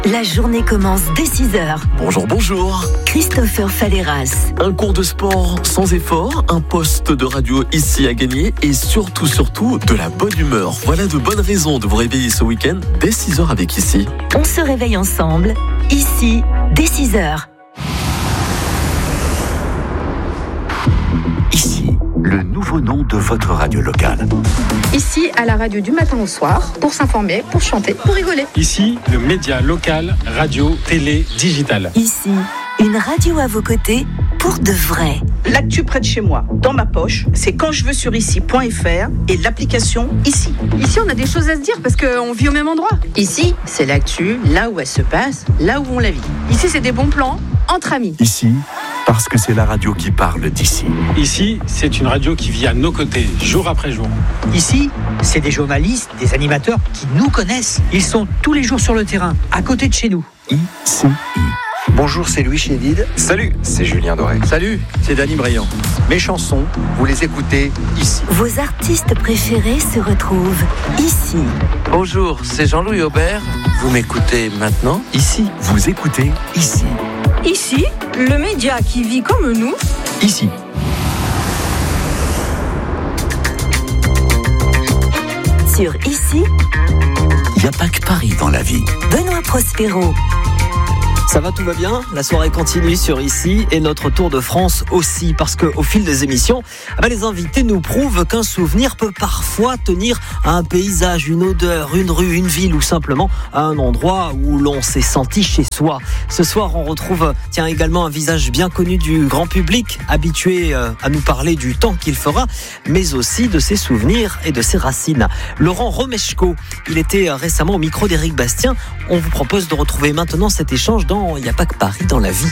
La journée commence dès 6h. Bonjour. Christopher Falleras. Un cours de sport sans effort, un poste de radio ici à gagner et surtout de la bonne humeur. Voilà de bonnes raisons de vous réveiller ce week-end dès 6h avec Ici. On se réveille ensemble, ici, dès 6h. Ici, le nouveau nom de votre radio locale. Ici, à la radio du matin au soir, pour s'informer, pour chanter, pour rigoler. Ici, le média local, radio, télé, digital. Ici, une radio à vos côtés, pour de vrai. L'actu près de chez moi, dans ma poche, c'est quand je veux sur ici.fr et l'application Ici. Ici, on a des choses à se dire parce qu'on vit au même endroit. Ici, c'est l'actu, là où elle se passe, là où on la vit. Ici, c'est des bons plans entre amis. Ici, parce que c'est la radio qui parle d'ici. Ici, c'est une radio qui vit à nos côtés, jour après jour. Ici, c'est des journalistes, des animateurs qui nous connaissent. Ils sont tous les jours sur le terrain, à côté de chez nous. ICI. Bonjour, c'est Louis Chédid. Salut, c'est Julien Doré. Salut, c'est Dany Briand. Mes chansons, vous les écoutez ici. Vos artistes préférés se retrouvent ici. Bonjour, c'est Jean-Louis Aubert. Vous m'écoutez maintenant ici. Vous écoutez Ici. Ici, le média qui vit comme nous. Ici. Sur Ici, il n'y a pas que Paris dans la vie. Benoît Prospero. Ça va, tout va bien? La soirée continue sur Ici et notre Tour de France aussi, parce qu'au fil des émissions, les invités nous prouvent qu'un souvenir peut parfois tenir à un paysage, une odeur, une rue, une ville ou simplement à un endroit où l'on s'est senti chez soi. Ce soir, on retrouve également un visage bien connu du grand public, habitué à nous parler du temps qu'il fera, mais aussi de ses souvenirs et de ses racines. Laurent Romeshko, il était récemment au micro d'Éric Bastien. On vous propose de retrouver maintenant cet échange dans Il n'y a pas que Paris dans la vie.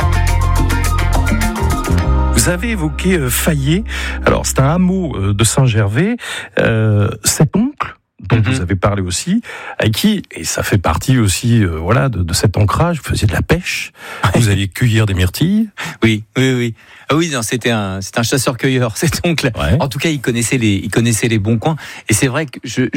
Vous avez évoqué Fayet. Alors, c'est un hameau de Saint-Gervais. Cet oncle dont vous avez parlé aussi, avec qui, et ça fait partie aussi de cet ancrage, vous faisiez de la pêche, vous alliez cueillir des myrtilles. Oui. Ah oui, non, c'est un chasseur-cueilleur, cet oncle. Ouais. En tout cas, il connaissait les bons coins. Et c'est vrai que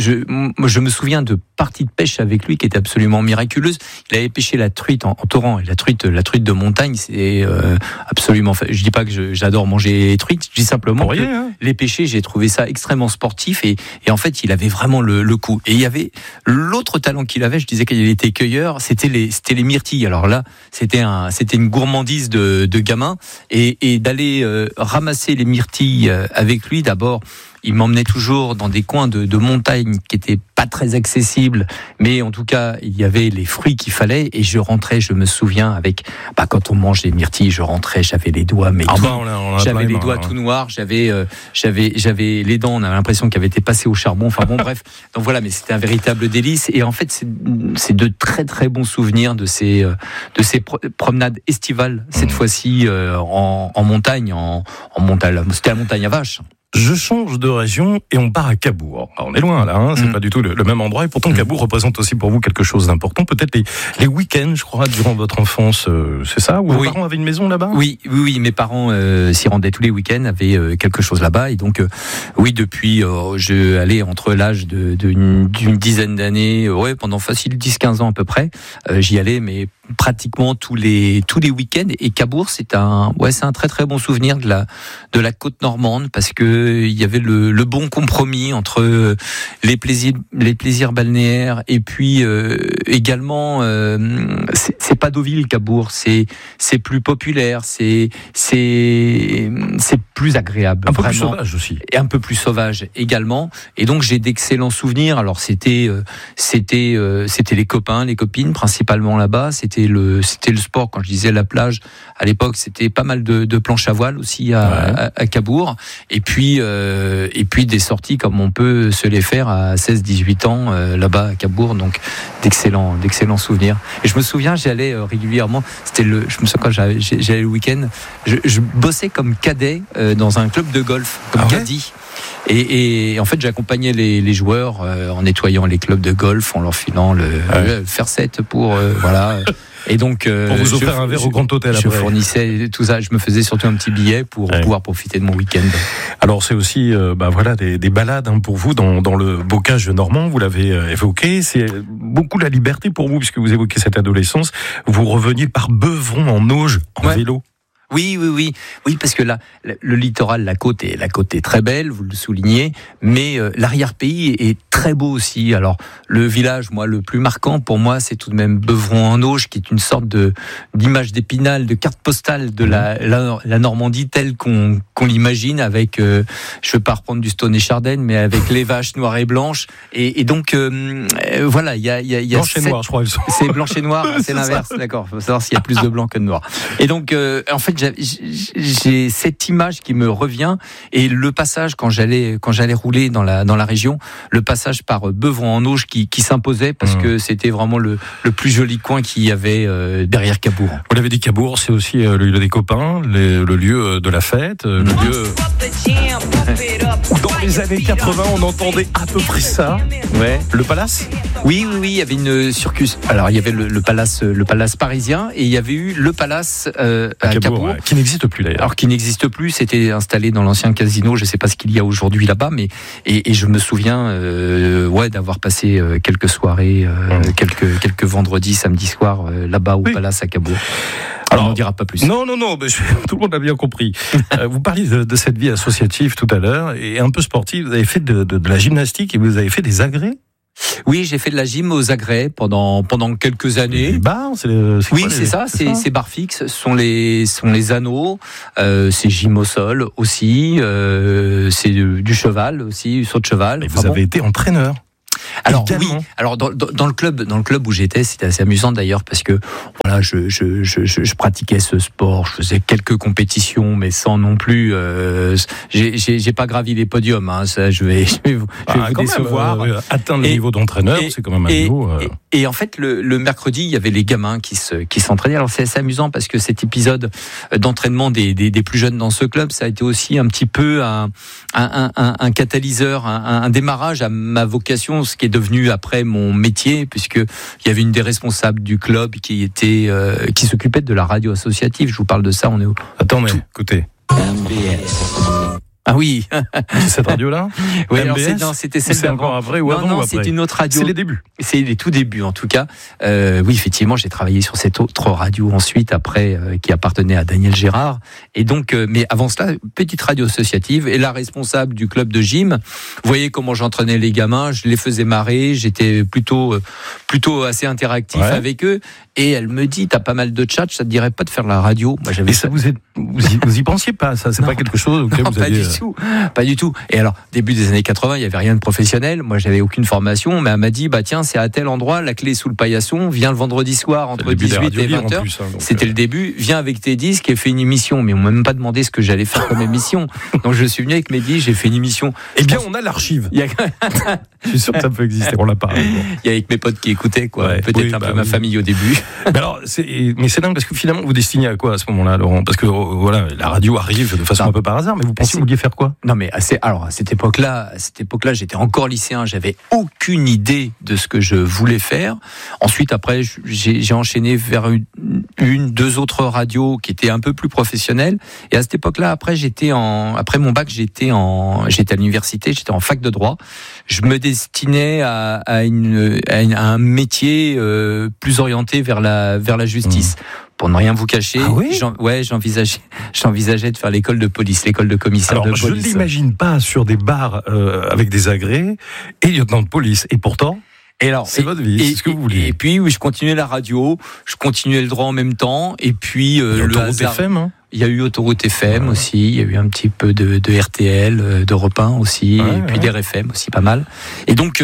je me souviens de parties de pêche avec lui qui étaient absolument miraculeuses. Il avait pêché la truite en torrent. Et la truite de montagne, c'est absolument... Je dis pas que j'adore manger les truites, je dis simplement que les pêcher, j'ai trouvé ça extrêmement sportif. Et en fait, il avait vraiment le coup. Et il y avait l'autre talent qu'il avait, je disais qu'il était cueilleur, c'était les myrtilles. Alors là, c'était une gourmandise de gamin. Et d'aller ramasser les myrtilles avec lui, d'abord, il m'emmenait toujours dans des coins de montagne qui étaient pas très accessibles, mais en tout cas, il y avait les fruits qu'il fallait, et je rentrais, je me souviens, avec, quand on mange les myrtilles, je rentrais, j'avais les doigts, j'avais les doigts tout noirs, j'avais les dents, on avait l'impression qu'elles avaient été passées au charbon, enfin bon, bref. Donc voilà, mais c'était un véritable délice, et en fait, c'est de très très bons souvenirs de ces promenades estivales, cette fois-ci, en montagne, en montagne, c'était la montagne à vache. Je change de région et on part à Cabourg. Alors on est loin là, c'est pas du tout le même endroit, et pourtant Cabourg représente aussi pour vous quelque chose d'important. Peut-être les week-ends, je crois, durant votre enfance, c'est ça? Ou vos parents avaient une maison là-bas? Oui, mes parents s'y rendaient tous les week-ends, avaient quelque chose là-bas, et donc depuis, je allais entre l'âge d'une dizaine d'années, pendant facile 10-15 ans à peu près, j'y allais, mais pratiquement tous les week-ends. Et Cabourg, c'est un très très bon souvenir de la côte normande, parce que il y avait le bon compromis entre les plaisirs balnéaires et puis également c'est pas Deauville, Cabourg, c'est plus populaire, c'est plus agréable, un peu plus sauvage aussi, et un peu plus sauvage également. Et donc j'ai d'excellents souvenirs. Alors c'était les copains, les copines principalement là-bas. C'était le sport. Quand je disais la plage à l'époque, c'était pas mal de planches à voile aussi à Cabourg. Et puis des sorties comme on peut se les faire à 16-18 ans là-bas à Cabourg. Donc d'excellents souvenirs. Et je me souviens, j'allais régulièrement. Je me souviens quand j'allais le week-end, je bossais comme cadet dans un club de golf, comme caddie. Et en fait, j'accompagnais les joueurs en nettoyant les clubs de golf, en leur filant le faire 7 pour voilà. Et donc, pour vous offrir un verre au Grand Hôtel. Je fournissais tout ça. Je me faisais surtout un petit billet pour pouvoir profiter de mon week-end. Alors c'est aussi, voilà, des balades pour vous dans le bocage normand. Vous l'avez évoqué. C'est beaucoup la liberté pour vous, puisque vous évoquez cette adolescence. Vous reveniez par Beuvron en Auge en vélo. Oui, parce que là, le littoral, la côte est très belle, vous le soulignez, mais l'arrière-pays est très beau aussi. Alors, le village, moi, le plus marquant pour moi, c'est tout de même Beuvron-en-Auge, qui est une sorte d'image d'Épinal, de carte postale de la Normandie telle qu'on l'imagine, avec, je veux pas reprendre du Stone et Chardenne, mais avec les vaches noires et blanches. Et donc, voilà, il y a blanche et noire, je crois. C'est blanche et noire, c'est l'inverse, d'accord. Faut savoir s'il y a plus de blanc que de noir. Et donc, en fait, j'ai cette image qui me revient, et le passage quand j'allais rouler dans la région, le passage par Beuvron-en-Auge qui s'imposait parce que c'était vraiment le plus joli coin qu'il y avait derrière Cabourg. Vous l'avez dit, Cabourg, c'est aussi le lieu des copains, le lieu de la fête, le lieu où dans les années 80 on entendait à peu près ça. Ouais. Le Palace. Oui, il y avait une circus. Alors il y avait le Palace parisien, et il y avait eu le Palace à Cabourg. Qui n'existe plus d'ailleurs. Alors qui n'existe plus, c'était installé dans l'ancien casino, je ne sais pas ce qu'il y a aujourd'hui là-bas, mais et je me souviens d'avoir passé quelques soirées, quelques vendredis, samedis soirs là-bas au Palace à Cabourg. Alors, on n'en dira pas plus. Non, tout le monde a bien compris. Vous parliez de cette vie associative tout à l'heure, et un peu sportive. Vous avez fait de la gymnastique et vous avez fait des agrès. Oui, j'ai fait de la gym aux agrès pendant quelques années. Les barres, c'est ça. C'est barres fixes, sont les anneaux. C'est gym au sol aussi. C'est du cheval aussi, du saut de cheval. Et vous avez été entraîneur. Alors également. Oui, alors dans le club où j'étais, c'était assez amusant d'ailleurs, parce que voilà, je pratiquais ce sport, je faisais quelques compétitions, mais sans non plus, j'ai pas gravi les podiums, hein, ça, je vais vous décevoir. Atteindre le niveau d'entraîneur, c'est quand même un niveau. Et en fait, le mercredi, il y avait les gamins qui s'entraînaient. Alors c'est assez amusant parce que cet épisode d'entraînement des plus jeunes dans ce club, ça a été aussi un petit peu un catalyseur, un démarrage à ma vocation, ce qui est devenu après mon métier, puisque il y avait une des responsables du club qui s'occupait de la radio associative. Je vous parle de ça. On est Attends, écoutez. Ah oui. C'est cette radio-là. Oui, alors c'était celle c'est encore après ou avant ou après. C'est une autre radio. C'est les débuts. C'est les tout débuts en tout cas. Oui, effectivement, j'ai travaillé sur cette autre radio ensuite après, qui appartenait à Daniel Gérard. Et donc, mais avant cela, petite radio associative, et la responsable du club de gym. Vous voyez comment j'entraînais les gamins, je les faisais marrer, j'étais plutôt assez interactif avec eux. Et elle me dit, t'as pas mal de tchatch, ça te dirait pas de faire la radio? Moi, j'avais. Et ça, vous y pensiez pas, ça? C'est pas quelque chose auquel vous aviez. Pas du tout. Et alors, début des années 80, il y avait rien de professionnel. Moi, j'avais aucune formation, mais elle m'a dit, tiens, c'est à tel endroit, la clé est sous le paillasson, viens le vendredi soir entre 18 et 20h. C'était le début. Viens avec tes disques et fais une émission. Mais on m'a même pas demandé ce que j'allais faire comme émission. Donc, je suis venu avec mes disques, j'ai fait une émission. Eh bien, on a l'archive. Je suis sûr que ça peut exister. On l'a pas. Il y a avec mes potes qui écoutaient, quoi. Ouais, peut-être un peu ma famille au début. Mais alors, c'est dingue parce que finalement, vous destinez à quoi à ce moment-là, Laurent? Parce que voilà, la radio arrive de façon un peu par hasard, mais vous pensez que vous vouliez faire quoi? Non, mais à cette époque-là, j'étais encore lycéen, j'avais aucune idée de ce que je voulais faire. Ensuite, après, j'ai enchaîné vers deux autres radios qui étaient un peu plus professionnelles. Et à cette époque-là, après mon bac, j'étais à l'université, j'étais en fac de droit. Je me destinais à un métier plus orienté vers la justice. Pour ne rien vous cacher, j'envisageais de faire l'école de police, l'école de commissaire de police. Je ne l'imagine pas sur des bars avec des agrès et lieutenant de police. Et pourtant, c'est votre vie, c'est ce que vous voulez. Et puis, je continuais la radio, je continuais le droit en même temps. Et puis, le hasard. FM, hein. Il y a eu Autoroute FM aussi, il y a eu un petit peu de RTL, d'Europe 1 aussi, et puis d'RFM aussi, pas mal. Et donc,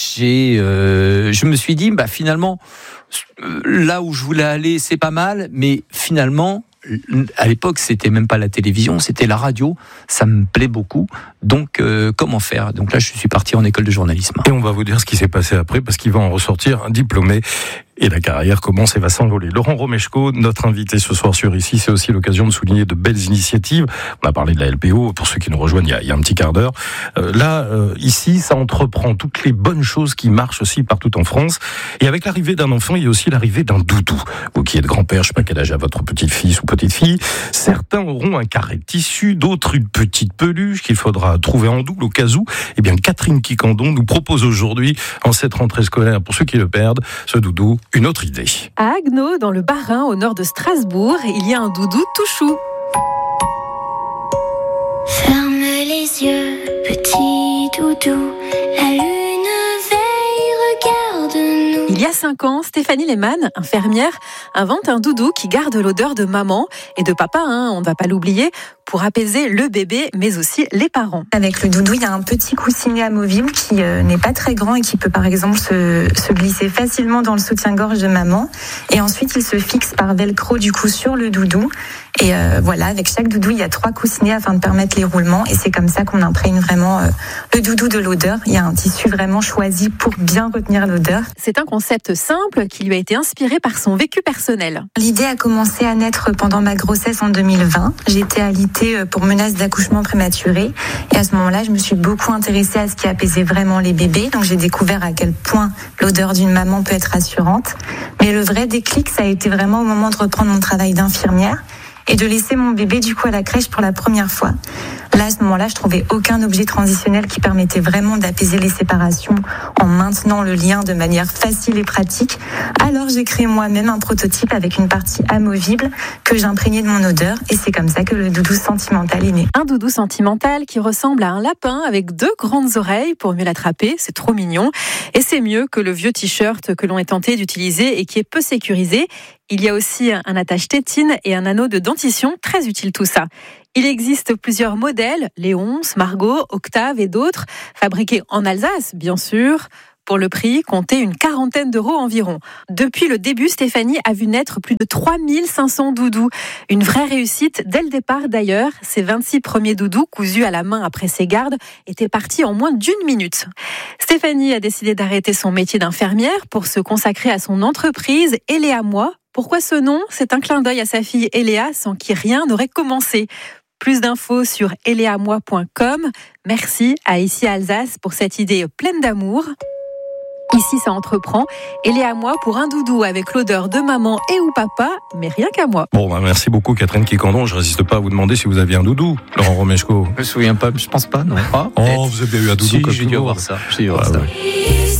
je me suis dit, finalement, là où je voulais aller, c'est pas mal, mais finalement, à l'époque, c'était même pas la télévision, c'était la radio. Ça me plaît beaucoup. Donc, comment faire? Donc là, je suis parti en école de journalisme. Et on va vous dire ce qui s'est passé après, parce qu'il va en ressortir un diplômé. Et la carrière commence et va s'envoler. Laurent Romeshko, notre invité ce soir sur Ici, c'est aussi l'occasion de souligner de belles initiatives. On a parlé de la LPO, pour ceux qui nous rejoignent il y a un petit quart d'heure. Ici, ça entreprend toutes les bonnes choses qui marchent aussi partout en France. Et avec l'arrivée d'un enfant, il y a aussi l'arrivée d'un doudou. Vous qui êtes grand-père, je sais pas quel âge a votre petit-fils ou petite-fille, certains auront un carré de tissu, d'autres une petite peluche qu'il faudra trouver en double au cas où. Eh bien, Catherine Quiquendon nous propose aujourd'hui, en cette rentrée scolaire, pour ceux qui le perdent, ce doudou, une autre idée. À Haguenau, dans le Bas-Rhin, au nord de Strasbourg, il y a un doudou tout chou. Ferme les yeux, petit doudou, la lune veille, regarde-nous. Il y a 5 ans, Stéphanie Lehmann, infirmière, invente un doudou qui garde l'odeur de maman et de papa, on ne va pas l'oublier, pour apaiser le bébé, mais aussi les parents. Avec le doudou, il y a un petit coussinet amovible qui n'est pas très grand et qui peut par exemple se glisser facilement dans le soutien-gorge de maman. Et ensuite, il se fixe par velcro du coup sur le doudou. Et voilà, avec chaque doudou, il y a 3 coussinets afin de permettre les roulements. Et c'est comme ça qu'on imprègne vraiment le doudou de l'odeur. Il y a un tissu vraiment choisi pour bien retenir l'odeur. C'est un concept simple qui lui a été inspiré par son vécu personnel. L'idée a commencé à naître pendant ma grossesse en 2020. J'étais alitée pour menace d'accouchement prématuré. Et à ce moment-là, je me suis beaucoup intéressée à ce qui apaisait vraiment les bébés. Donc j'ai découvert à quel point l'odeur d'une maman peut être rassurante. Mais le vrai déclic, ça a été vraiment au moment de reprendre mon travail d'infirmière et de laisser mon bébé du coup à la crèche pour la première fois. Là, à ce moment-là, je trouvais aucun objet transitionnel qui permettait vraiment d'apaiser les séparations en maintenant le lien de manière facile et pratique. Alors, j'ai créé moi-même un prototype avec une partie amovible que j'imprégnais de mon odeur et c'est comme ça que le doudou sentimental est né. Un doudou sentimental qui ressemble à un lapin avec 2 grandes oreilles pour mieux l'attraper. C'est trop mignon. Et c'est mieux que le vieux t-shirt que l'on est tenté d'utiliser et qui est peu sécurisé. Il y a aussi un attache-tétine et un anneau de dentition, très utile tout ça. Il existe plusieurs modèles, Léonce, Margot, Octave et d'autres, fabriqués en Alsace, bien sûr. Pour le prix, comptez une 40aine d'euros environ. Depuis le début, Stéphanie a vu naître plus de 3500 doudous. Une vraie réussite dès le départ d'ailleurs. Ces 26 premiers doudous, cousus à la main après ses gardes, étaient partis en moins d'1 minute. Stéphanie a décidé d'arrêter son métier d'infirmière pour se consacrer à son entreprise Eléa Moi. Pourquoi ce nom? C'est un clin d'œil à sa fille Eléa, sans qui rien n'aurait commencé. Plus d'infos sur eleamoi.com. Merci à Ici Alsace pour cette idée pleine d'amour. Ici, ça entreprend. Eléa Moi pour un doudou avec l'odeur de maman et ou papa, mais rien qu'à moi. Bon, merci beaucoup Catherine Quiquendon. Je résiste pas à vous demander si vous aviez un doudou, Laurent Romeshko. Je me souviens pas, je pense pas, non. Vous avez bien eu un doudou si, comme j'ai dû avoir ça. J'ai dû avoir ça. Ouais.